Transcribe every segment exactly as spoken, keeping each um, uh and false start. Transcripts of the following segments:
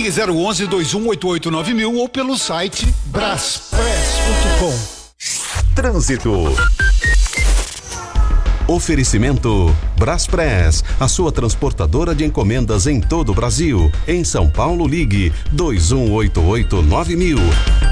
Ligue zero onze, dois um oito oito nove mil ou pelo site braspress ponto com. Trânsito. Oferecimento Braspress, a sua transportadora de encomendas em todo o Brasil. Em São Paulo, ligue dois um oito oito nove mil.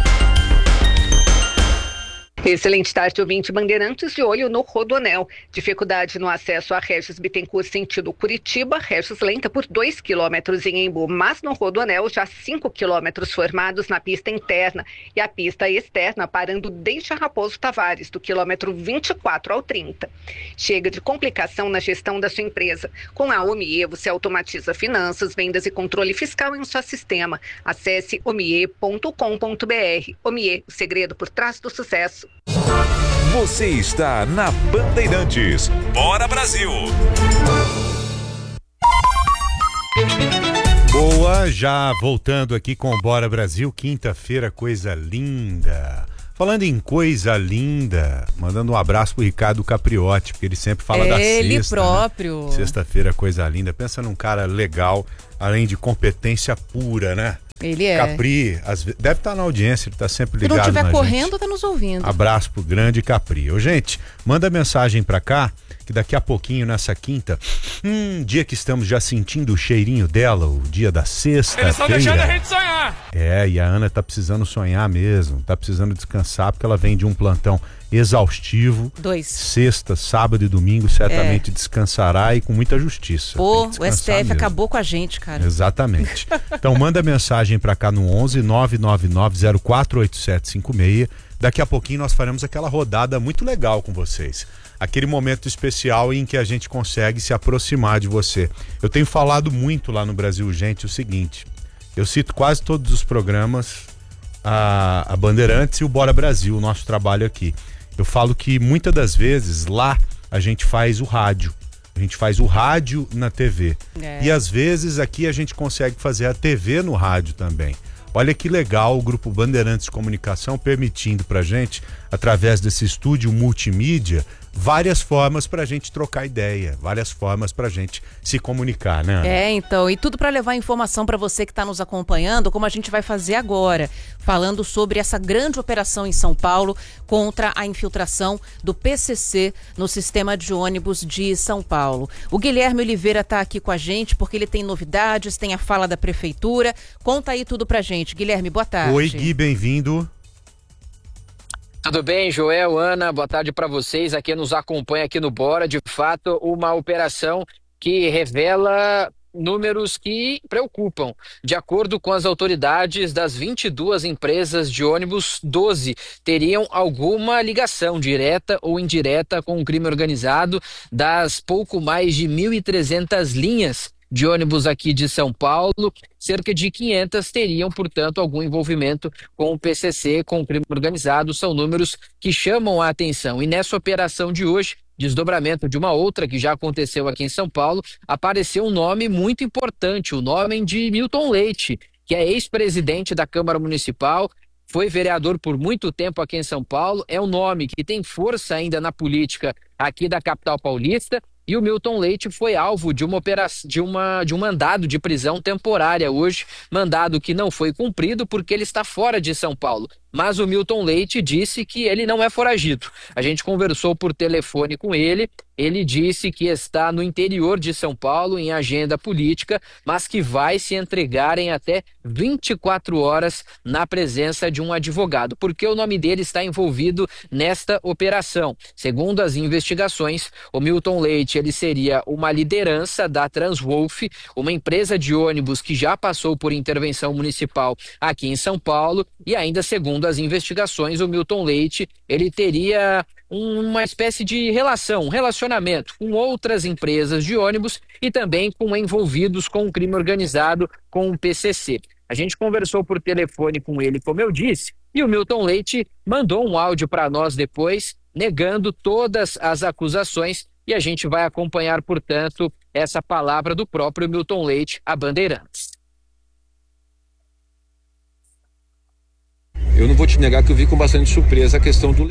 Excelente tarde, ouvinte Bandeirantes, de olho no Rodoanel. Dificuldade no acesso a Regis Bittencourt sentido Curitiba, Regis lenta por dois quilômetros em Embu, mas no Rodoanel já cinco quilômetros formados na pista interna e a pista externa parando desde a Raposo Tavares, do quilômetro vinte e quatro ao trinta. Chega de complicação na gestão da sua empresa. Com a Omie, você automatiza finanças, vendas e controle fiscal em seu sistema. Acesse omie ponto com ponto br. Omie, o segredo por trás do sucesso. Você está na Bandeirantes. Bora Brasil! Boa, já voltando aqui com Bora Brasil, quinta-feira, coisa linda. Falando em coisa linda, mandando um abraço pro Ricardo Capriotti, porque ele sempre fala é da sexta. Ele próprio. Né? Sexta-feira, coisa linda. Pensa num cara legal, além de competência pura, né? Ele é. Capri, as, deve estar na audiência, ele está sempre ligado. Se não estiver correndo, gente. tá nos ouvindo. Abraço pro grande Capri. Ô, gente, manda mensagem pra cá, que daqui a pouquinho, nessa quinta, hum, dia que estamos já sentindo o cheirinho dela, o dia da sexta-feira. Eles estão deixando a gente sonhar. É, e a Ana tá precisando sonhar mesmo, tá precisando descansar, porque ela vem de um plantão exaustivo. Dois. Sexta, sábado e domingo, certamente é. descansará e com muita justiça. Pô, o S T F mesmo. Acabou com a gente, cara. Exatamente. Então manda mensagem pra cá no onze nove nove nove zero quatro oito sete cinco seis. Daqui a pouquinho nós faremos aquela rodada muito legal com vocês. Aquele momento especial em que a gente consegue se aproximar de você. Eu tenho falado muito lá no Brasil, gente, o seguinte. Eu cito quase todos os programas, a, a Bandeirantes e o Bora Brasil, o nosso trabalho aqui. Eu falo que muitas das vezes lá a gente faz o rádio. A gente faz o rádio na T V. É. E às vezes aqui a gente consegue fazer a T V no rádio também. Olha que legal o Grupo Bandeirantes de Comunicação permitindo pra gente, através desse estúdio multimídia, várias formas pra gente trocar ideia, várias formas pra gente se comunicar, né, Ana? É, então, e tudo pra levar informação pra você que tá nos acompanhando, como a gente vai fazer agora, falando sobre essa grande operação em São Paulo contra a infiltração do P C C no sistema de ônibus de São Paulo. O Guilherme Oliveira tá aqui com a gente porque ele tem novidades, tem a fala da prefeitura. Conta aí tudo pra gente. Guilherme, boa tarde. Oi, Gui, bem-vindo. Tudo bem, Joel, Ana, boa tarde para vocês. Aqui nos acompanha aqui no Bora, de fato, uma operação que revela números que preocupam. De acordo com as autoridades, das vinte e duas empresas de ônibus, doze teriam alguma ligação direta ou indireta com o crime organizado. Das pouco mais de mil e trezentas linhas de ônibus aqui de São Paulo, cerca de quinhentas teriam, portanto, algum envolvimento com o P C C, com o crime organizado. São números que chamam a atenção. E nessa operação de hoje, desdobramento de uma outra que já aconteceu aqui em São Paulo, apareceu um nome muito importante, o nome de Milton Leite, que é ex-presidente da Câmara Municipal, foi vereador por muito tempo aqui em São Paulo, é um nome que tem força ainda na política aqui da capital paulista. E o Milton Leite foi alvo de uma operação, de uma, de um mandado de prisão temporária hoje, mandado que não foi cumprido porque ele está fora de São Paulo. Mas o Milton Leite disse que ele não é foragido. A gente conversou por telefone com ele, ele disse que está no interior de São Paulo em agenda política, mas que vai se entregar em até vinte e quatro horas na presença de um advogado, porque o nome dele está envolvido nesta operação. Segundo as investigações, o Milton Leite ele seria uma liderança da Transwolf, uma empresa de ônibus que já passou por intervenção municipal aqui em São Paulo, e ainda segundo as investigações, o Milton Leite ele teria uma espécie de relação, um relacionamento com outras empresas de ônibus e também com envolvidos com o crime organizado, com o P C C. A gente conversou por telefone com ele, como eu disse, e o Milton Leite mandou um áudio para nós depois, negando todas as acusações, e a gente vai acompanhar, portanto, essa palavra do próprio Milton Leite a Bandeirantes. Eu não vou te negar que eu vi com bastante surpresa a questão do...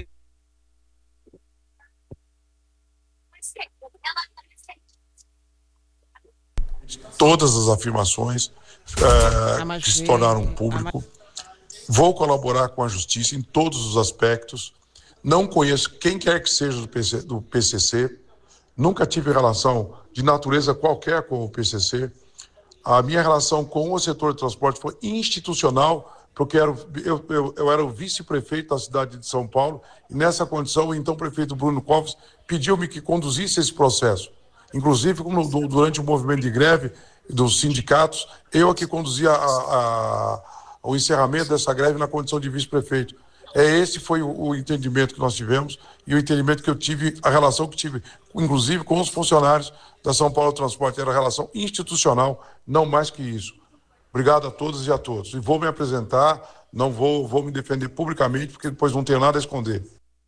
Todas as afirmações é, que se tornaram público. Vou colaborar com a Justiça em todos os aspectos. Não conheço quem quer que seja do P C, do P C C. Nunca tive relação de natureza qualquer com o P C C. A minha relação com o setor de transporte foi institucional, porque eu, eu, eu, eu era o vice-prefeito da cidade de São Paulo, e nessa condição o então prefeito Bruno Covas pediu-me que conduzisse esse processo. Inclusive, como durante o movimento de greve dos sindicatos, eu aqui conduzia a, a, o encerramento dessa greve na condição de vice-prefeito. É, esse foi o, o entendimento que nós tivemos e o entendimento que eu tive, a relação que tive, inclusive com os funcionários da São Paulo Transporte, era relação institucional, não mais que isso. Obrigado a todas e a todos. E vou me apresentar, não vou, vou me defender publicamente, porque depois não tenho nada a esconder.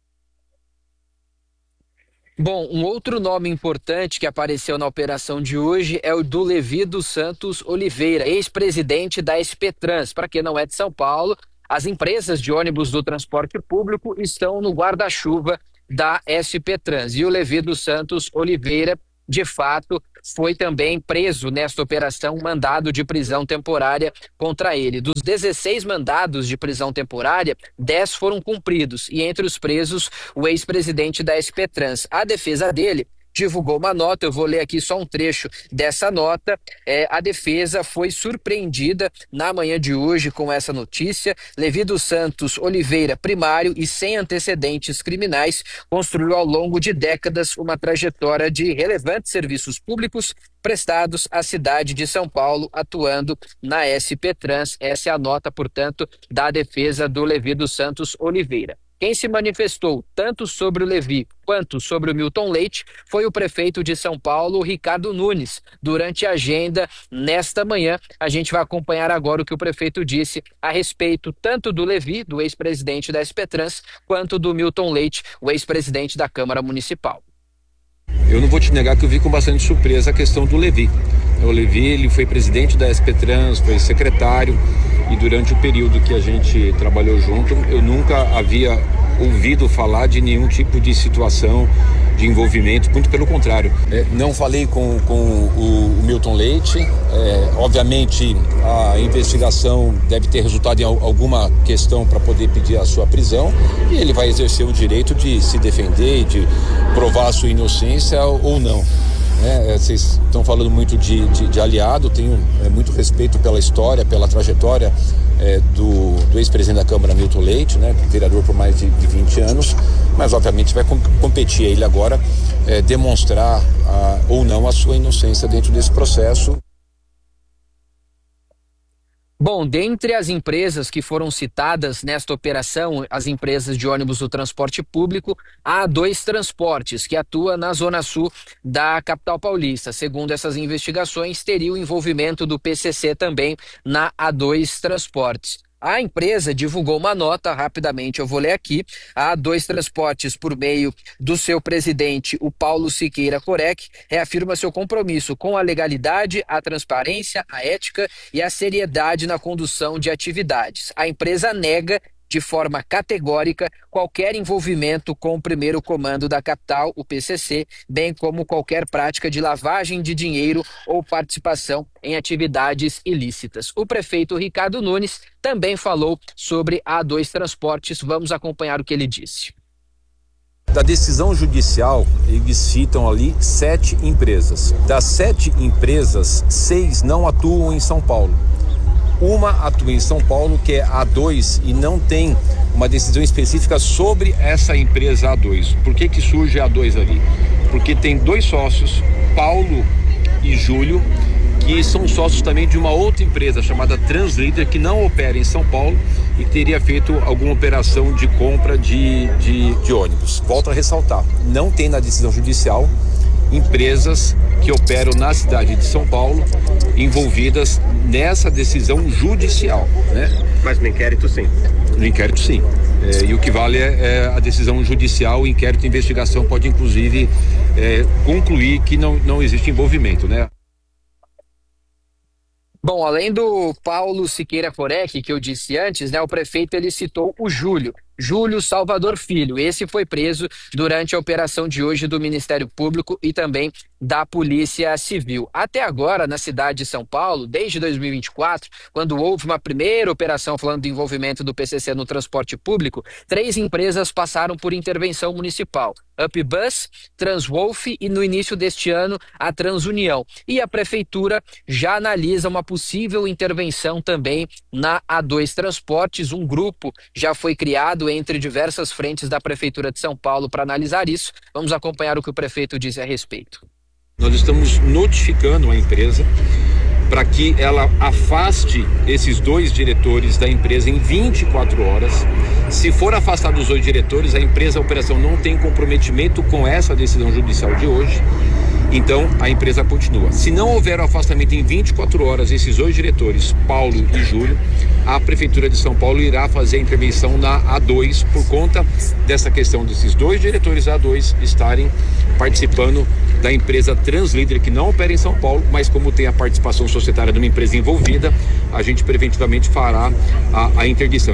Bom, um outro nome importante que apareceu na operação de hoje é o do Levi dos Santos Oliveira, ex-presidente da S P Trans. Para quem não é de São Paulo, as empresas de ônibus do transporte público estão no guarda-chuva da S P Trans. E o Levi dos Santos Oliveira, de fato, foi também preso nesta operação, um mandado de prisão temporária contra ele. Dos dezesseis mandados de prisão temporária, dez foram cumpridos, e entre os presos, o ex-presidente da S P Trans. A defesa dele divulgou uma nota, eu vou ler aqui só um trecho dessa nota. É, a defesa foi surpreendida na manhã de hoje com essa notícia. Levi dos Santos Oliveira, primário e sem antecedentes criminais, construiu ao longo de décadas uma trajetória de relevantes serviços públicos prestados à cidade de São Paulo, atuando na S P Trans. Essa é a nota, portanto, da defesa do Levi dos Santos Oliveira. Quem se manifestou tanto sobre o Levi quanto sobre o Milton Leite foi o prefeito de São Paulo, Ricardo Nunes. Durante a agenda nesta manhã, a gente vai acompanhar agora o que o prefeito disse a respeito tanto do Levi, do ex-presidente da S P Trans, quanto do Milton Leite, o ex-presidente da Câmara Municipal. Eu não vou te negar que eu vi com bastante surpresa a questão do Levi. O Levi, ele foi presidente da S P Trans, foi secretário, e durante o período que a gente trabalhou junto, eu nunca havia ouvido falar de nenhum tipo de situação de envolvimento, muito pelo contrário. É, não falei com, com o, o Milton Leite, é, obviamente a investigação deve ter resultado em alguma questão para poder pedir a sua prisão, e ele vai exercer o direito de se defender, de provar a sua inocência ou não. É, vocês estão falando muito de, de, de aliado, tenho é, muito respeito pela história, pela trajetória é, do, do ex-presidente da Câmara, Milton Leite, né, vereador por mais de, de vinte anos, mas obviamente vai com, competir a ele agora é, demonstrar a, ou não a sua inocência dentro desse processo. Bom, dentre as empresas que foram citadas nesta operação, as empresas de ônibus do transporte público, há A dois Transportes, que atua na zona sul da capital paulista. Segundo essas investigações, teria o envolvimento do P C C também na A dois Transportes. A empresa divulgou uma nota, rapidamente eu vou ler aqui. A A dois Transportes, por meio do seu presidente, o Paulo Siqueira Corec, reafirma seu compromisso com a legalidade, a transparência, a ética e a seriedade na condução de atividades. A empresa nega de forma categórica qualquer envolvimento com o primeiro comando da capital, o P C C, bem como qualquer prática de lavagem de dinheiro ou participação em atividades ilícitas. O prefeito Ricardo Nunes também falou sobre a A dois Transportes. Vamos acompanhar o que ele disse. Da decisão judicial, eles citam ali sete empresas. Das sete empresas, seis não atuam em São Paulo. Uma atua em São Paulo, que é a A dois, e não tem uma decisão específica sobre essa empresa A dois. Por que que surge a A dois ali? Porque tem dois sócios, Paulo e Júlio, que são sócios também de uma outra empresa chamada Translíder, que não opera em São Paulo e que teria feito alguma operação de compra de, de, de ônibus. Volto a ressaltar, não tem na decisão judicial empresas que operam na cidade de São Paulo envolvidas nessa decisão judicial, né? Mas no inquérito sim. No inquérito sim. É, e o que vale é, é a decisão judicial. O inquérito de investigação pode inclusive é, concluir que não, não existe envolvimento, né? Bom, além do Paulo Siqueira Corec, que eu disse antes, né, o prefeito ele citou o Júlio, Júlio Salvador Filho. Esse foi preso durante a operação de hoje do Ministério Público e também da Polícia Civil. Até agora, na cidade de São Paulo, desde dois mil e vinte e quatro, quando houve uma primeira operação falando do envolvimento do P C C no transporte público, três empresas passaram por intervenção municipal: UpBus, Transwolf e, no início deste ano, a Transunião. E a Prefeitura já analisa uma possível intervenção também na A dois Transportes. Um grupo já foi criado entre diversas frentes da Prefeitura de São Paulo para analisar isso. Vamos acompanhar o que o prefeito disse a respeito. Nós estamos notificando a empresa para que ela afaste esses dois diretores da empresa em vinte e quatro horas. Se for afastado os dois diretores, a empresa, a operação não tem comprometimento com essa decisão judicial de hoje, então a empresa continua. Se não houver o afastamento em vinte e quatro horas, esses dois diretores, Paulo e Júlio, a Prefeitura de São Paulo irá fazer a intervenção na A dois por conta dessa questão desses dois diretores da A dois estarem participando da empresa Translíder, que não opera em São Paulo, mas como tem a participação societária de uma empresa envolvida, a gente preventivamente fará a, a interdição.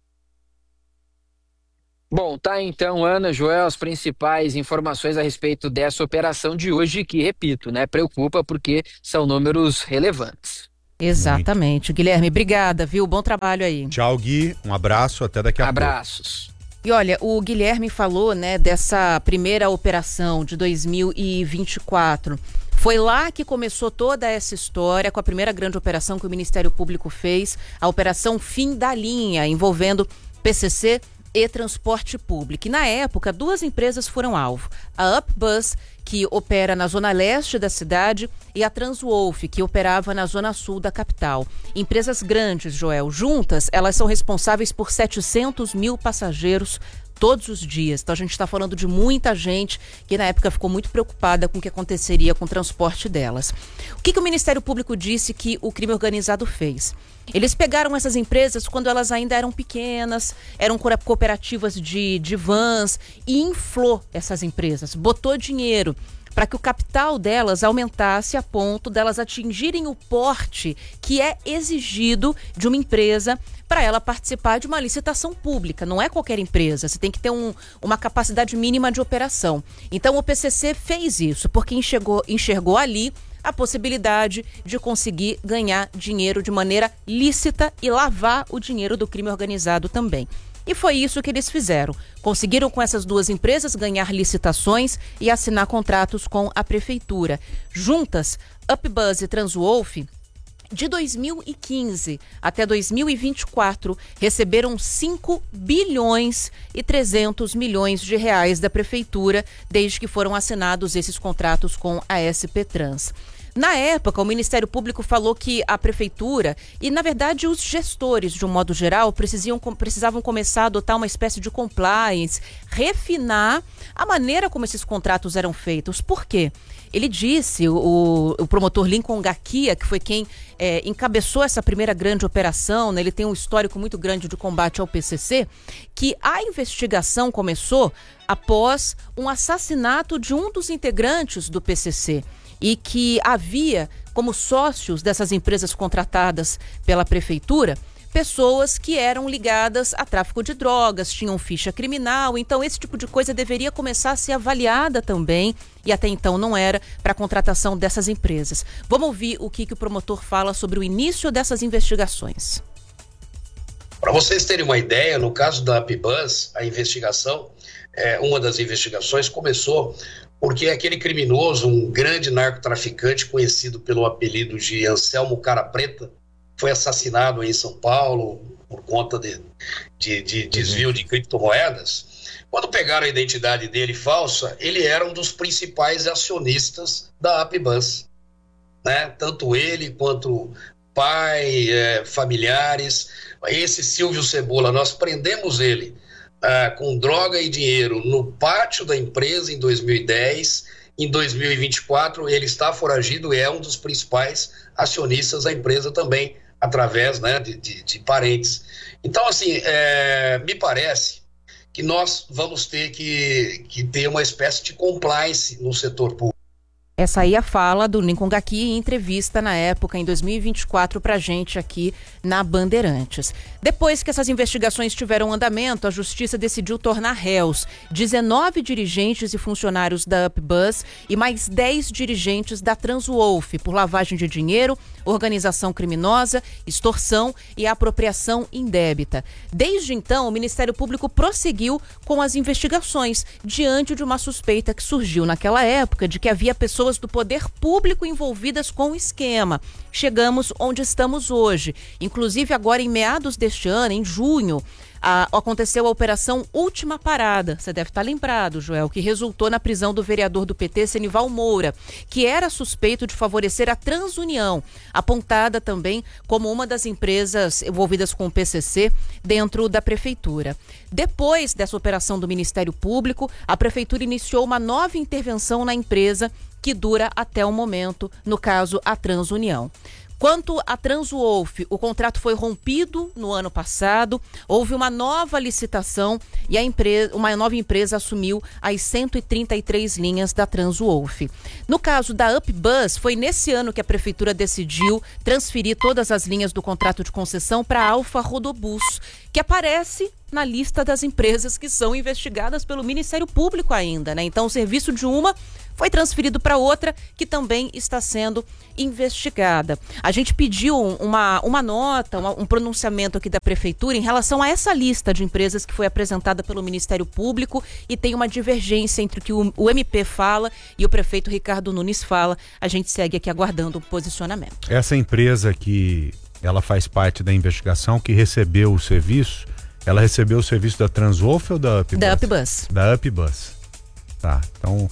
Bom, tá então, Ana, Joel, as principais informações a respeito dessa operação de hoje, que, repito, né, preocupa porque são números relevantes. Exatamente. Muito. Guilherme, obrigada, viu? Bom trabalho aí. Tchau, Gui. Um abraço, até daqui a pouco. Abraços. E olha, o Guilherme falou, né, dessa primeira operação de dois mil e vinte e quatro. Foi lá que começou toda essa história, com a primeira grande operação que o Ministério Público fez, a Operação Fim da Linha, envolvendo P C C e transporte público. E na época, duas empresas foram alvo. A UpBus, que opera na zona leste da cidade, e a Transwolf, que operava na zona sul da capital. Empresas grandes, Joel. Juntas, elas são responsáveis por setecentos mil passageiros todos os dias. Então a gente está falando de muita gente que na época ficou muito preocupada com o que aconteceria com o transporte delas. O que, que o Ministério Público disse que o crime organizado fez? Eles pegaram essas empresas quando elas ainda eram pequenas, eram cooperativas de, de vans, e inflou essas empresas, botou dinheiro para que o capital delas aumentasse a ponto delas atingirem o porte que é exigido de uma empresa para ela participar de uma licitação pública. Não é qualquer empresa, você tem que ter um, uma capacidade mínima de operação. Então o P C C fez isso, porque enxergou, enxergou ali a possibilidade de conseguir ganhar dinheiro de maneira lícita e lavar o dinheiro do crime organizado também. E foi isso que eles fizeram. Conseguiram com essas duas empresas ganhar licitações e assinar contratos com a prefeitura. Juntas, UpBus e Transwolf, de dois mil e quinze até dois mil e vinte e quatro, receberam cinco bilhões e trezentos milhões de reais da prefeitura, desde que foram assinados esses contratos com a S P Trans. Na época, o Ministério Público falou que a prefeitura e, na verdade, os gestores, de um modo geral, precisam, precisavam começar a adotar uma espécie de compliance, refinar a maneira como esses contratos eram feitos. Por quê? Ele disse, o, o promotor Lincoln Gakia, que foi quem é, encabeçou essa primeira grande operação, né, ele tem um histórico muito grande de combate ao P C C, que a investigação começou após um assassinato de um dos integrantes do P C C. E que havia, como sócios dessas empresas contratadas pela prefeitura, pessoas que eram ligadas a tráfico de drogas, tinham ficha criminal. Então esse tipo de coisa deveria começar a ser avaliada também, e até então não era, para a contratação dessas empresas. Vamos ouvir o que, que o promotor fala sobre o início dessas investigações. Para vocês terem uma ideia, no caso da UpBus, a investigação, é, uma das investigações começou porque aquele criminoso, um grande narcotraficante conhecido pelo apelido de Anselmo Cara Preta, foi assassinado em São Paulo por conta de, de, de desvio de criptomoedas. Quando pegaram a identidade dele falsa, ele era um dos principais acionistas da UpBus, né? Tanto ele quanto pai, é, familiares. Esse Silvio Cebola, nós prendemos ele Ah, com droga e dinheiro no pátio da empresa em dois mil e dez. Em dois mil e vinte e quatro, ele está foragido e é um dos principais acionistas da empresa também, através, né, de, de, de parentes. Então, assim, é, me parece que nós vamos ter que, que ter uma espécie de compliance no setor público. Essa aí é a fala do Lincoln Gaki em entrevista na época, em dois mil e vinte e quatro, pra gente aqui na Bandeirantes. Depois que essas investigações tiveram andamento, a Justiça decidiu tornar réus dezenove dirigentes e funcionários da UpBus e mais dez dirigentes da Transwolf por lavagem de dinheiro, organização criminosa, extorsão e apropriação indébita. Desde então, o Ministério Público prosseguiu com as investigações diante de uma suspeita que surgiu naquela época de que havia pessoas do poder público envolvidas com o esquema. Chegamos onde estamos hoje. Inclusive, agora em meados deste ano, em junho, a, aconteceu a Operação Última Parada. Você deve estar lembrado, Joel, que resultou na prisão do vereador do P T, Senival Moura, que era suspeito de favorecer a Transunião, apontada também como uma das empresas envolvidas com o P C C dentro da Prefeitura. Depois dessa operação do Ministério Público, a Prefeitura iniciou uma nova intervenção na empresa que dura até o momento, no caso, a Transunião. Quanto à Transwolf, o contrato foi rompido no ano passado, houve uma nova licitação e a empresa, uma nova empresa assumiu as cento e trinta e três linhas da Transwolf. No caso da UpBus, foi nesse ano que a Prefeitura decidiu transferir todas as linhas do contrato de concessão para a Alfa Rodobus, que aparece na lista das empresas que são investigadas pelo Ministério Público ainda, né? Então, o serviço de uma foi transferido para outra, que também está sendo investigada. A gente pediu uma, uma nota, uma, um pronunciamento aqui da Prefeitura em relação a essa lista de empresas que foi apresentada pelo Ministério Público e tem uma divergência entre o que o, o M P fala e o prefeito Ricardo Nunes fala. A gente segue aqui aguardando o posicionamento. Essa empresa que ela faz parte da investigação, que recebeu o serviço, ela recebeu o serviço da Transwolf ou da UpBus? Da UpBus. Da UpBus. Tá, então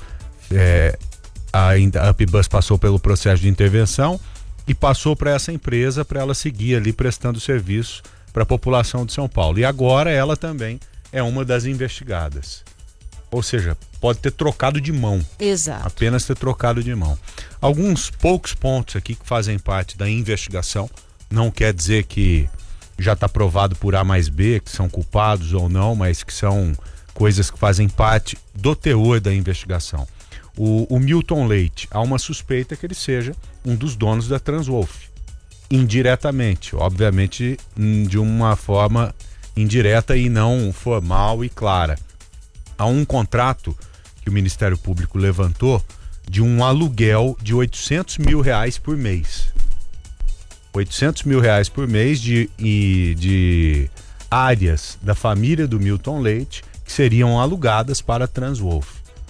é, a, a UpBus passou pelo processo de intervenção e passou para essa empresa para ela seguir ali prestando serviço para a população de São Paulo. E agora ela também é uma das investigadas. Ou seja, pode ter trocado de mão. Exato. Apenas ter trocado de mão. Alguns poucos pontos aqui que fazem parte da investigação. Não quer dizer que já está provado por A mais B, que são culpados ou não, mas que são coisas que fazem parte do teor da investigação. O, o Milton Leite, há uma suspeita que ele seja um dos donos da Transwolf. Indiretamente, obviamente de uma forma indireta e não formal e clara. Há um contrato que o Ministério Público levantou de um aluguel de oitocentos mil reais por mês. oitocentos mil reais por mês de, de, de áreas da família do Milton Leite que seriam alugadas para a Transwolf.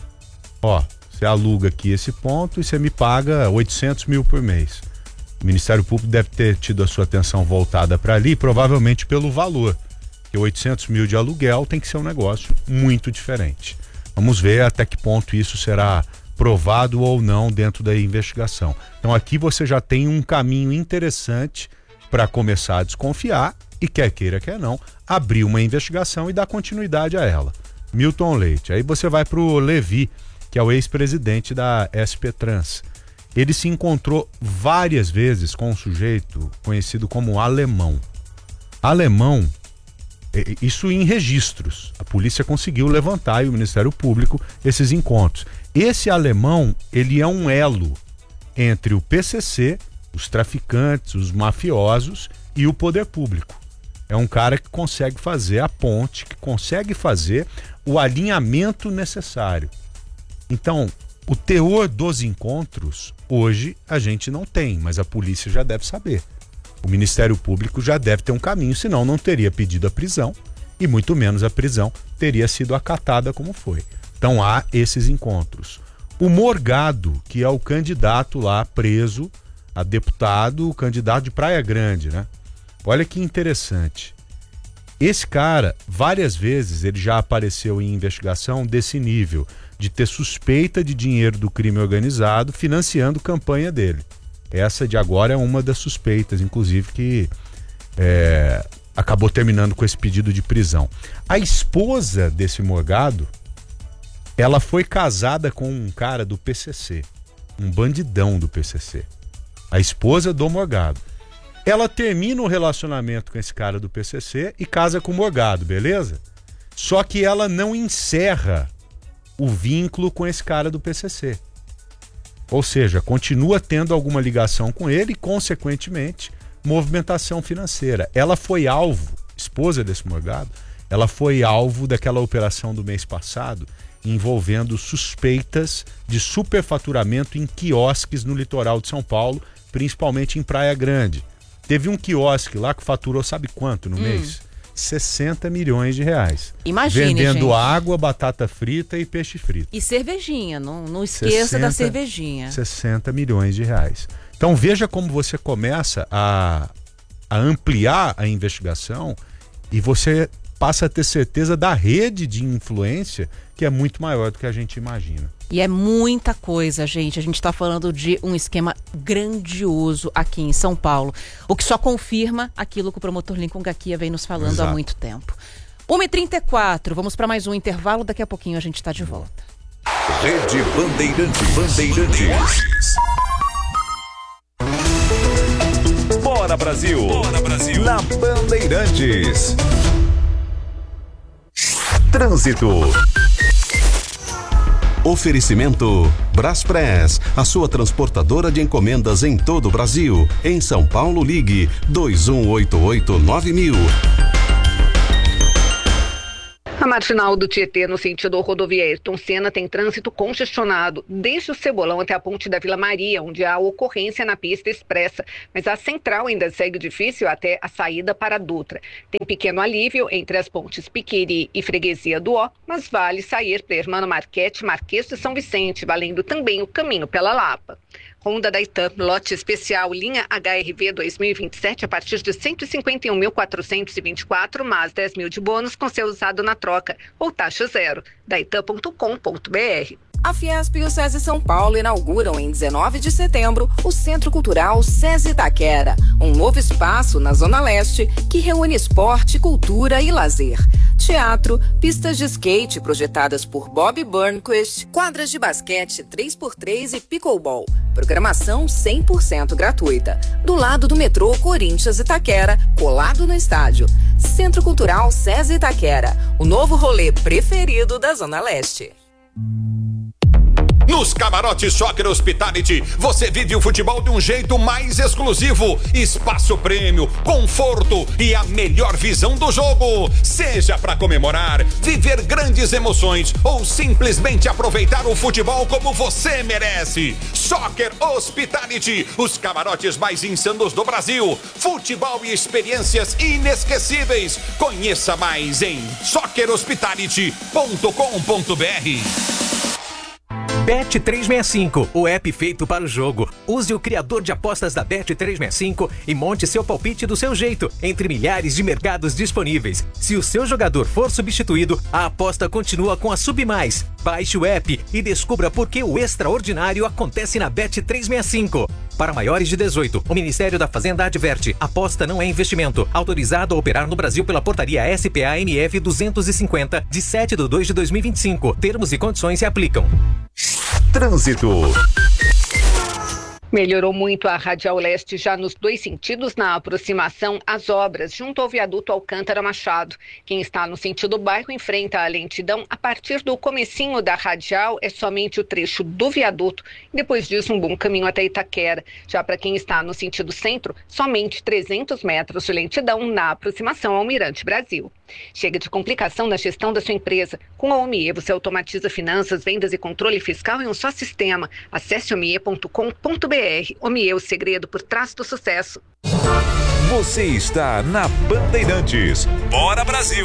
Ó, você aluga aqui esse ponto e você me paga oitocentos mil por mês. O Ministério Público deve ter tido a sua atenção voltada para ali, provavelmente pelo valor. Porque oitocentos mil de aluguel tem que ser um negócio muito diferente. Vamos ver até que ponto isso será provado ou não dentro da investigação. Então aqui você já tem um caminho interessante para começar a desconfiar e, quer queira, quer não, abrir uma investigação e dar continuidade a ela. Milton Leite. Aí você vai para o Levi, que é o ex-presidente da S P Trans. Ele se encontrou várias vezes com um sujeito conhecido como Alemão. Alemão, isso em registros. A polícia conseguiu levantar, e o Ministério Público, esses encontros. Esse alemão, ele é um elo entre o P C C, os traficantes, os mafiosos e o poder público. É um cara que consegue fazer a ponte, que consegue fazer o alinhamento necessário. Então, o teor dos encontros, hoje, a gente não tem, mas a polícia já deve saber. O Ministério Público já deve ter um caminho, senão não teria pedido a prisão e muito menos a prisão teria sido acatada como foi. Então há esses encontros. O Morgado, que é o candidato lá preso a deputado, o candidato de Praia Grande, né? Olha que interessante. Esse cara, várias vezes, ele já apareceu em investigação desse nível, de ter suspeita de dinheiro do crime organizado financiando campanha dele. Essa de agora é uma das suspeitas, inclusive, que é, acabou terminando com esse pedido de prisão. A esposa desse Morgado, ela foi casada com um cara do P C C, um bandidão do P C C. A esposa do Morgado. Ela termina o relacionamento com esse cara do P C C e casa com o Morgado, beleza? Só que ela não encerra o vínculo com esse cara do P C C. Ou seja, continua tendo alguma ligação com ele e, consequentemente, movimentação financeira. Ela foi alvo, esposa desse Morgado, ela foi alvo daquela operação do mês passado envolvendo suspeitas de superfaturamento em quiosques no litoral de São Paulo, principalmente em Praia Grande. Teve um quiosque lá que faturou sabe quanto no hum. mês? sessenta milhões de reais. Imagine, vendendo gente. água, batata frita e peixe frito. E cervejinha, não, não esqueça sessenta, da cervejinha. sessenta milhões de reais. Então veja como você começa a, a ampliar a investigação e você passa a ter certeza da rede de influência que é muito maior do que a gente imagina. E é muita coisa, gente. A gente está falando de um esquema grandioso aqui em São Paulo, o que só confirma aquilo que o promotor Lincoln Gakia vem nos falando Exato. há muito tempo. uma e trinta e quatro, vamos para mais um intervalo, daqui a pouquinho a gente está de volta. Rede Bandeirantes. Bandeirantes. Bora Brasil. Bora Brasil. Na Bandeirantes. Trânsito. Oferecimento Braspress, a sua transportadora de encomendas em todo o Brasil. Em São Paulo, ligue dois um oito oito nove mil. A marginal do Tietê, no sentido rodovia Ayrton Senna, tem trânsito congestionado, desde o Cebolão até a ponte da Vila Maria, onde há ocorrência na pista expressa, mas a central ainda segue difícil até a saída para a Dutra. Tem pequeno alívio entre as pontes Piquiri e Freguesia do Ó, mas vale sair para Hermano Marquete, Marquês de São Vicente, valendo também o caminho pela Lapa. Honda da Itam, lote especial, linha H R V dois mil e vinte e sete a partir de cento e cinquenta e um mil quatrocentos e vinte e quatro, mais dez mil de bônus com seu usado na troca, ou taxa zero, da itam ponto com ponto br. A Fiesp e o SESI São Paulo inauguram em dezenove de setembro o Centro Cultural SESI Itaquera, um novo espaço na Zona Leste que reúne esporte, cultura e lazer. Teatro, pistas de skate projetadas por Bob Burnquist, quadras de basquete três por três e pickleball. Programação cem por cento gratuita. Do lado do metrô Corinthians Itaquera, colado no estádio. Centro Cultural SESI Itaquera, o novo rolê preferido da Zona Leste. Nos camarotes Soccer Hospitality, você vive o futebol de um jeito mais exclusivo. Espaço prêmio, conforto e a melhor visão do jogo. Seja para comemorar, viver grandes emoções ou simplesmente aproveitar o futebol como você merece. Soccer Hospitality, os camarotes mais insanos do Brasil. Futebol e experiências inesquecíveis. Conheça mais em soccer hospitality ponto com ponto br. Bet trezentos e sessenta e cinco, o app feito para o jogo. Use o criador de apostas da Bet trezentos e sessenta e cinco e monte seu palpite do seu jeito, entre milhares de mercados disponíveis. Se o seu jogador for substituído, a aposta continua com a Submais. Baixe o app e descubra por que o extraordinário acontece na Bet trezentos e sessenta e cinco. Para maiores de dezoito, o Ministério da Fazenda adverte: aposta não é investimento. Autorizado a operar no Brasil pela portaria S P A M F duzentos e cinquenta, de sete de dois de dois mil e vinte e cinco. Termos e condições se aplicam. Trânsito. Melhorou muito a Radial Leste já nos dois sentidos na aproximação às obras, junto ao viaduto Alcântara Machado. Quem está no sentido bairro enfrenta a lentidão a partir do comecinho da Radial, é somente o trecho do viaduto. Depois disso, um bom caminho até Itaquera. Já para quem está no sentido centro, somente trezentos metros de lentidão na aproximação ao Mirante Brasil. Chega de complicação na gestão da sua empresa. Com a Omie, você automatiza finanças, vendas e controle fiscal em um só sistema. Acesse omie ponto com ponto br. Omie, o segredo por trás do sucesso. Você está na Bandeirantes. Bora Brasil!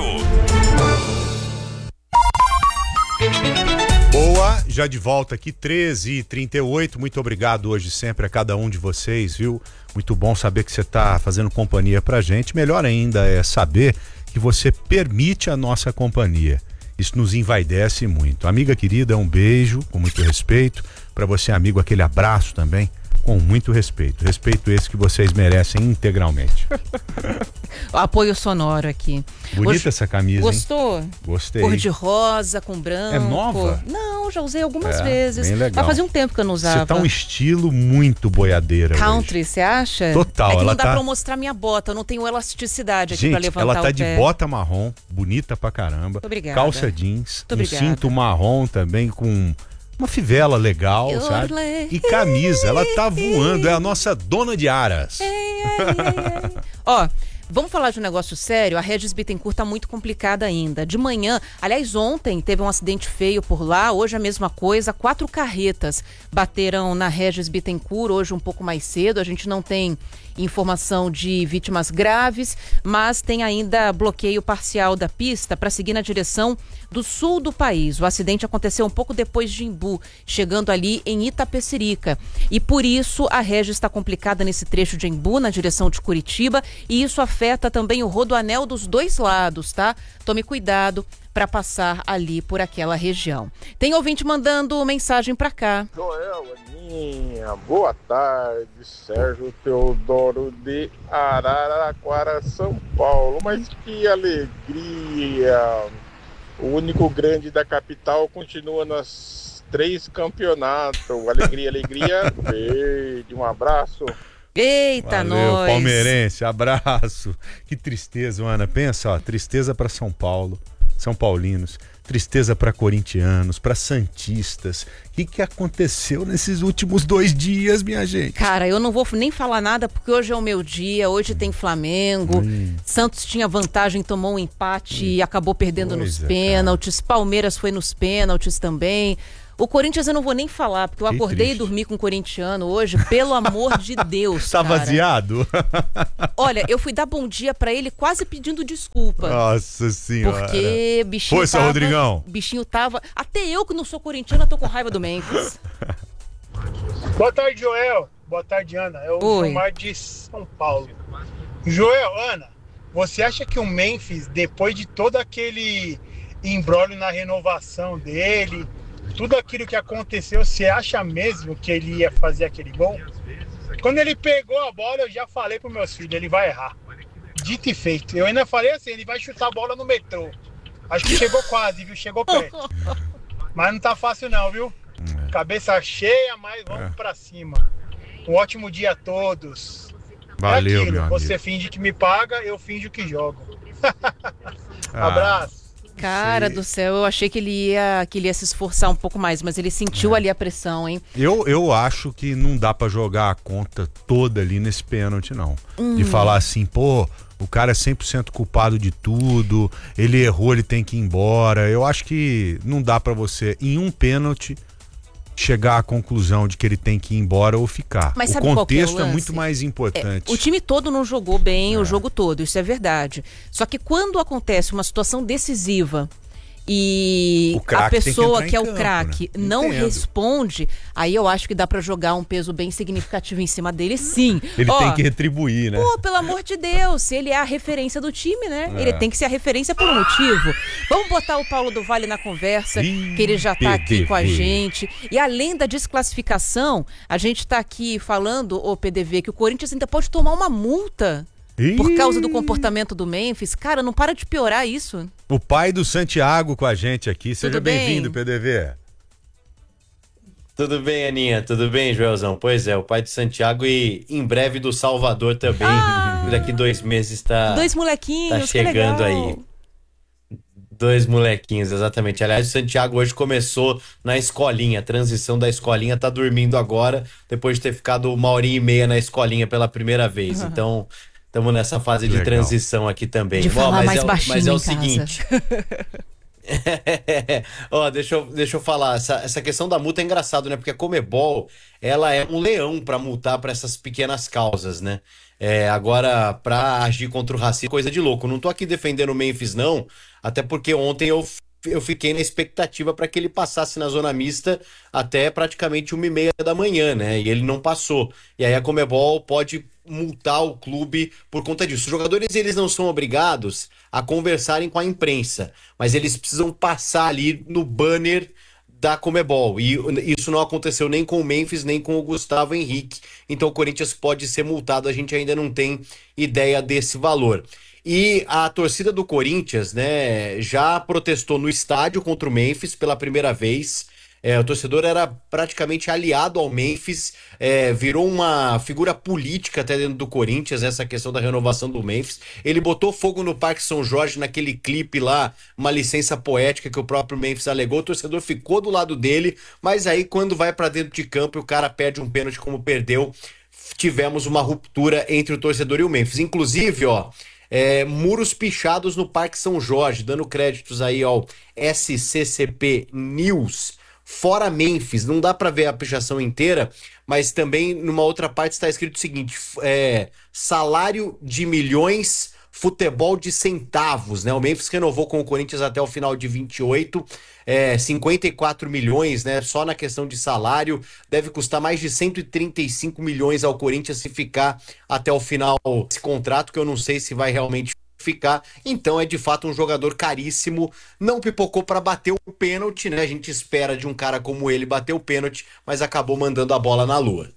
Boa, já de volta aqui, treze e trinta e oito. Muito obrigado hoje sempre a cada um de vocês, viu? Muito bom saber que você está fazendo companhia pra gente. Melhor ainda é saber que você permite a nossa companhia. Isso nos envaidece muito. Amiga querida, um beijo com muito respeito. Para você, amigo, aquele abraço também com muito respeito. Respeito esse que vocês merecem integralmente. O apoio sonoro aqui. Bonita Hoje, essa camisa, gostou? Hein? Gostei. Cor de rosa com branco. É nova? Não, já usei algumas é, vezes. Bem legal. Vai fazer um tempo que eu não usava. Você tá um estilo muito boiadeira. Country, você acha? Total. É que ela não dá tá... pra mostrar minha bota, eu não tenho elasticidade aqui Gente, pra levantar o pé. ela tá de bota marrom, bonita pra caramba. Muito obrigada. Calça jeans, Muito um obrigada. cinto marrom também com uma fivela legal, Eu sabe? falei, E camisa, ela tá voando, é a nossa dona de aras. Ó, vamos falar de um negócio sério. A Regis Bittencourt tá muito complicada ainda. De manhã, aliás, ontem teve um acidente feio por lá, hoje a mesma coisa. Quatro carretas bateram na Regis Bittencourt, hoje um pouco mais cedo. A gente não tem informação de vítimas graves, mas tem ainda bloqueio parcial da pista para seguir na direção do sul do país. O acidente aconteceu um pouco depois de Imbu, chegando ali em Itapecerica. E por isso a Regis está complicada nesse trecho de Imbu, na direção de Curitiba, e isso afeta também o rodoanel dos dois lados, tá? Tome cuidado para passar ali por aquela região. Tem ouvinte mandando mensagem para cá. Joel, Aninha, boa tarde, Sérgio Teodoro de Araraquara, São Paulo. Mas que alegria! O único grande da capital continua nos três campeonatos. Alegria, alegria verde. Um abraço. Eita, Valeu, nós! palmeirense, abraço. Que tristeza, Ana. Pensa, ó, tristeza para São Paulo, São Paulinos, tristeza para corintianos, para santistas. O que, que aconteceu nesses últimos dois dias, minha gente? Cara, eu não vou nem falar nada porque hoje é o meu dia, hoje tem Flamengo, Hum. Santos tinha vantagem, tomou um empate e acabou perdendo Pois nos é, pênaltis, Palmeiras foi nos pênaltis também. O Corinthians eu não vou nem falar, porque eu Que acordei triste. e dormi com um corintiano hoje, pelo amor de Deus, Tá cara. vaziado? Olha, eu fui dar bom dia pra ele quase pedindo desculpa. Nossa senhora. Porque bichinho Força, tava, Rodrigão. bichinho tava... Até eu que não sou corintiana tô com raiva do Memphis. Boa tarde, Joel. Boa tarde, Ana. É o Oi. Gilmar de São Paulo. Joel, Ana, você acha que o Memphis, depois de todo aquele imbróglio na renovação dele, tudo aquilo que aconteceu, você acha mesmo que ele ia fazer aquele gol? Quando ele pegou a bola, eu já falei para meus filhos, ele vai errar. Dito e feito. Eu ainda falei assim, ele vai chutar a bola no metrô. Acho que chegou quase, viu? Chegou perto. Mas não tá fácil não, viu? Cabeça cheia, mas vamos É. pra cima. Um ótimo dia a todos. Valeu, é aquilo, meu você amigo. finge que me paga, eu finjo que jogo. Ah. Abraço. Cara do céu, eu achei que ele ia que ele ia se esforçar um pouco mais, mas ele sentiu ali a pressão, hein? Eu, eu acho que não dá pra jogar a conta toda ali nesse pênalti, não. Hum. De falar assim, pô, o cara é cem por cento culpado de tudo, ele errou, ele tem que ir embora. Eu acho que não dá pra você, em um pênalti, chegar à conclusão de que ele tem que ir embora ou ficar. Mas o sabe qual que é o contexto é, lance? muito mais importante. O time todo não jogou bem o jogo todo, isso é verdade. Só que quando acontece uma situação decisiva e O craque a tem que pessoa entrar em que é o campo, craque né? não Entendo. responde, aí eu acho que dá pra jogar um peso bem significativo em cima dele, sim. Ele Ó, tem que retribuir, né? Pô, pelo amor de Deus, se ele é a referência do time, né? É. Ele tem que ser a referência por um motivo. Vamos botar o Paulo do Vale na conversa, Ih, que ele já tá aqui com a P D V. gente. E além da desclassificação, a gente tá aqui falando, ô P D V, que o Corinthians ainda pode tomar uma multa por causa do comportamento do Memphis. Cara, não para de piorar isso. O pai do Santiago com a gente aqui. Seja Tudo bem? bem-vindo, P D V. Tudo bem, Aninha? Tudo bem, Joelzão? Pois é, o pai de Santiago e em breve do Salvador também. Ah! Daqui dois meses tá, Dois molequinhos, tá chegando que legal. aí. Dois molequinhos, exatamente. Aliás, o Santiago hoje começou na escolinha. A transição da escolinha, tá dormindo agora, depois de ter ficado uma horinha e meia na escolinha pela primeira vez. Uhum. Então, estamos nessa fase de Legal. transição aqui também. De Bom, falar mas mais é, o- baixinho mas é o em casa. seguinte. Ó, deixa eu, deixa eu falar, essa, essa questão da multa é engraçado, né? Porque a Comebol, ela é um leão pra multar pra essas pequenas causas, né? É, agora, pra agir contra o racismo, coisa de louco. Não tô aqui defendendo o Memphis, não, até porque ontem eu, eu fiquei na expectativa pra que ele passasse na zona mista até praticamente uma e meia da manhã, né? E ele não passou. E aí a Comebol pode multar o clube por conta disso. Os jogadores, eles não são obrigados a conversarem com a imprensa, mas eles precisam passar ali no banner da Comebol, e isso não aconteceu nem com o Memphis, nem com o Gustavo Henrique, então o Corinthians pode ser multado, a gente ainda não tem ideia desse valor. E a torcida do Corinthians, né, já protestou no estádio contra o Memphis pela primeira vez. É, o torcedor era praticamente aliado ao Memphis, é, virou uma figura política até dentro do Corinthians, essa questão da renovação do Memphis. Ele botou fogo no Parque São Jorge, naquele clipe lá, uma licença poética que o próprio Memphis alegou. O torcedor ficou do lado dele, mas aí quando vai pra dentro de campo e o cara perde um pênalti como perdeu, tivemos uma ruptura entre o torcedor e o Memphis. Inclusive, ó, é, muros pichados no Parque São Jorge, dando créditos aí ao S C C P News. Fora Memphis, não dá pra ver a pichação inteira, mas também numa outra parte está escrito o seguinte, é, salário de milhões, futebol de centavos, né? O Memphis renovou com o Corinthians até o final de vinte e oito, é, cinquenta e quatro milhões, né? Só na questão de salário, deve custar mais de cento e trinta e cinco milhões ao Corinthians se ficar até o final desse contrato, que eu não sei se vai realmente ficar. Então é de fato um jogador caríssimo, não pipocou para bater o pênalti, né? A gente espera de um cara como ele bater o pênalti, mas acabou mandando a bola na lua.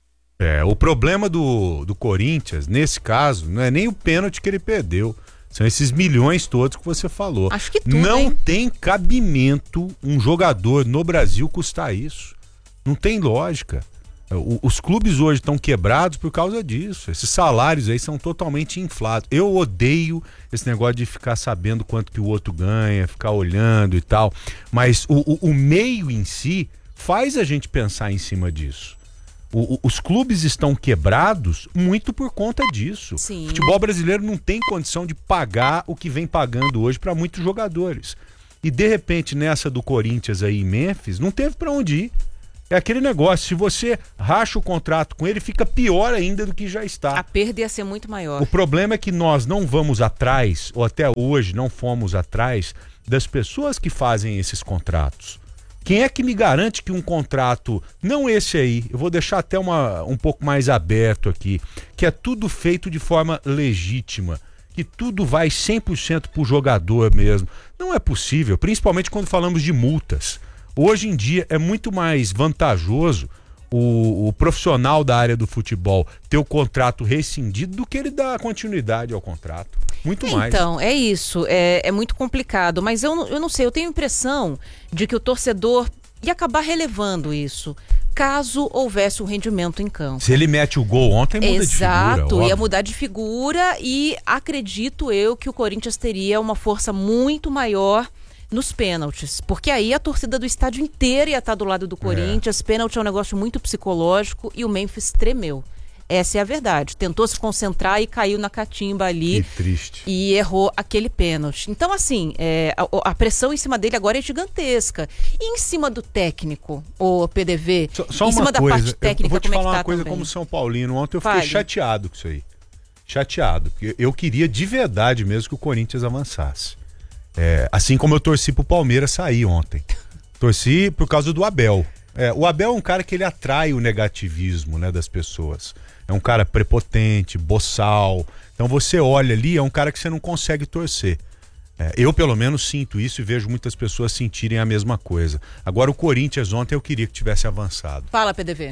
É, o problema do, do Corinthians, nesse caso, não é nem o pênalti que ele perdeu, são esses milhões todos que você falou. Acho que tudo, não hein? tem cabimento um jogador no Brasil custar isso. Não tem lógica. O, os clubes hoje estão quebrados por causa disso. Esses salários aí são totalmente inflados. Eu odeio esse negócio de ficar sabendo quanto que o outro ganha, ficar olhando e tal. Mas o, o, o meio em si faz a gente pensar em cima disso. O, o, os clubes estão quebrados muito por conta disso. Sim. O futebol brasileiro não tem condição de pagar o que vem pagando hoje para muitos jogadores. E de repente nessa do Corinthians aí em Memphis, não teve para onde ir. É aquele negócio, se você racha o contrato com ele, fica pior ainda do que já está. A perda ia ser muito maior. O problema é que nós não vamos atrás, ou até hoje não fomos atrás, das pessoas que fazem esses contratos. Quem é que me garante que um contrato, não esse aí, eu vou deixar até uma, um pouco mais aberto aqui, que é tudo feito de forma legítima, que tudo vai cem por cento pro jogador mesmo. Não é possível, principalmente quando falamos de multas. Hoje em dia é muito mais vantajoso o, o profissional da área do futebol ter o contrato rescindido do que ele dar continuidade ao contrato. Muito então, mais. Então, é isso. É, é muito complicado. Mas eu, eu não sei, eu tenho a impressão de que o torcedor ia acabar relevando isso, caso houvesse um rendimento em campo. Se ele mete o gol ontem, muda Exato, de figura. ia óbvio. mudar de figura e acredito eu que o Corinthians teria uma força muito maior nos pênaltis, porque aí a torcida do estádio inteiro ia estar do lado do Corinthians. É. Pênalti é um negócio muito psicológico e o Memphis tremeu. Essa é a verdade. Tentou se concentrar e caiu na catimba ali. Que triste. E errou aquele pênalti. Então, assim, é, a, a pressão em cima dele agora é gigantesca. E em cima do técnico, o P D V, só, só em uma cima coisa, da parte técnica, eu vou te como falar é que tá uma coisa também? como São Paulino. Ontem eu fiquei Fale. chateado com isso aí. Chateado. Porque eu queria de verdade mesmo que o Corinthians avançasse. É, assim como eu torci pro Palmeiras sair ontem. Torci por causa do Abel. É, o Abel é um cara que ele atrai o negativismo, né, das pessoas. É um cara prepotente, boçal. Então você olha ali, é um cara que você não consegue torcer. É, eu pelo menos sinto isso e vejo muitas pessoas sentirem a mesma coisa. Agora o Corinthians ontem eu queria que tivesse avançado. Fala, P D V.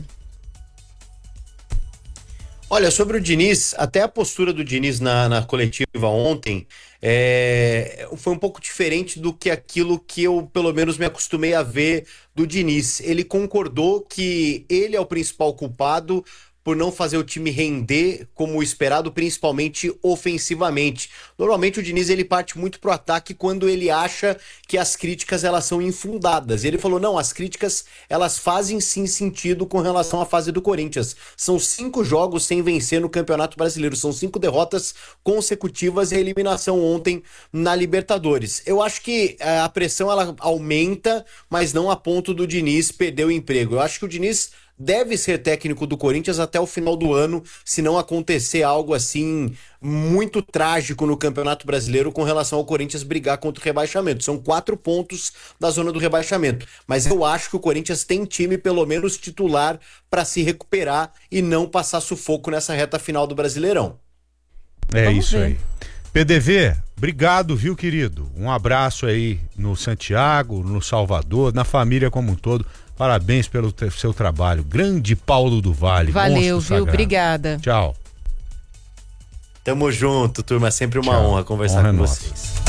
Olha, sobre o Diniz, até a postura do Diniz na, na coletiva ontem é, foi um pouco diferente do que aquilo que eu, pelo menos, me acostumei a ver do Diniz. Ele concordou que ele é o principal culpado por não fazer o time render como esperado, principalmente ofensivamente. Normalmente o Diniz ele parte muito pro ataque quando ele acha que as críticas elas são infundadas. Ele falou, não, as críticas elas fazem sim sentido com relação à fase do Corinthians. São cinco jogos sem vencer no Campeonato Brasileiro, são cinco derrotas consecutivas e a eliminação ontem na Libertadores. Eu acho que a pressão ela aumenta, mas não a ponto do Diniz perder o emprego. Eu acho que o Diniz deve ser técnico do Corinthians até o final do ano, se não acontecer algo assim muito trágico no Campeonato Brasileiro com relação ao Corinthians brigar contra o rebaixamento. São quatro pontos da zona do rebaixamento. Mas eu acho que o Corinthians tem time, pelo menos titular, para se recuperar e não passar sufoco nessa reta final do Brasileirão. É Vamos isso ver. aí. P D V, obrigado, viu, querido? Um abraço aí no Santiago, no Salvador, na família como um todo. Parabéns pelo te- seu trabalho. Grande Paulo do Vale. Valeu, monstro viu? sagrado. Obrigada. Tchau. Tamo junto, turma. É sempre uma Tchau. honra conversar Honra com nossa. vocês.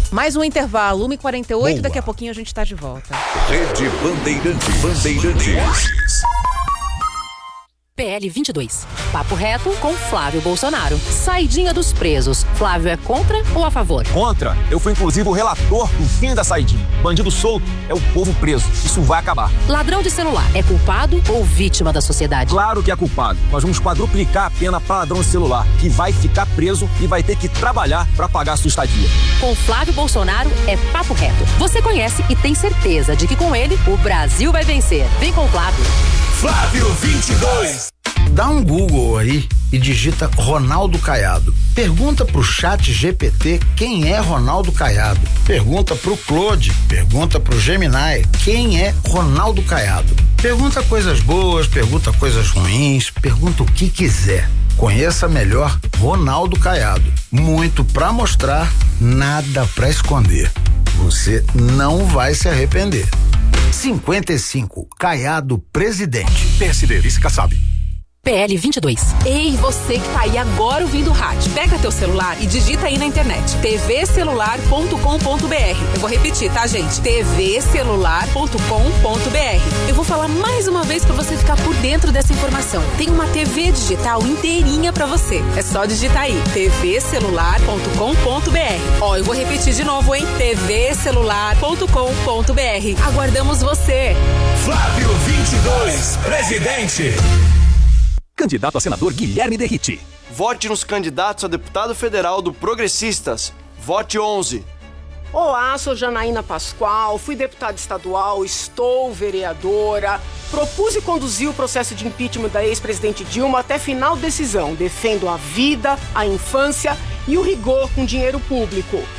Mais um intervalo, uma e quarenta e oito, Boa. daqui a pouquinho a gente tá de volta. Rede Bandeirantes. Bandeirantes. P L vinte e dois. Papo reto com Flávio Bolsonaro. Saidinha dos presos. Flávio é contra ou a favor? Contra. Eu fui inclusive o relator do fim da saidinha. Bandido solto é o povo preso. Isso vai acabar. Ladrão de celular é culpado ou vítima da sociedade? Claro que é culpado. Nós vamos quadruplicar a pena para ladrão de celular, que vai ficar preso e vai ter que trabalhar para pagar a sua estadia. Com Flávio Bolsonaro é papo reto. Você conhece e tem certeza de que com ele o Brasil vai vencer. Vem com o Flávio. Flávio vinte e dois. Dá um Google aí e digita Ronaldo Caiado. Pergunta pro chat G P T quem é Ronaldo Caiado. Pergunta pro Claude, pergunta pro Gemini quem é Ronaldo Caiado. Pergunta coisas boas, pergunta coisas ruins, pergunta o que quiser. Conheça melhor Ronaldo Caiado. Muito pra mostrar, nada pra esconder. Você não vai se arrepender. cinquenta e cinco, Caiado presidente. P S D, vice-Kassab. P L vinte e dois. Ei, você que tá aí agora ouvindo o rádio, pega teu celular e digita aí na internet t v celular ponto com ponto b r. Eu vou repetir, tá, gente? t v celular ponto com ponto b r. Eu vou falar mais uma vez pra você ficar por dentro dessa informação. Tem uma T V digital inteirinha pra você. É só digitar aí t v celular ponto com ponto b r. Ó, eu vou repetir de novo, hein? t v celular ponto com ponto b r. Aguardamos você. Flávio vinte e dois, presidente. Candidato a senador Guilherme Derriti. Vote nos candidatos a deputado federal do Progressistas. Vote onze. Olá, sou Janaína Pascoal, fui deputada estadual, estou vereadora. Propus e conduzi o processo de impeachment da ex-presidente Dilma até final decisão. Defendo a vida, a infância e o rigor com dinheiro público.